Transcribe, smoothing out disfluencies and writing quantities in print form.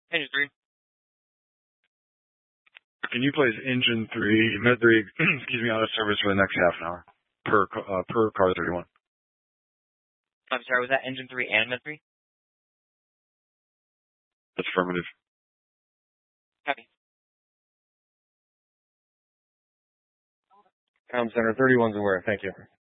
Engine 3. Can you place engine 3, Med 3, excuse me, out of service for the next half an hour per car 31? I'm sorry, was that engine 3 and Med 3? That's affirmative. Copy. Center 31's aware. Thank you.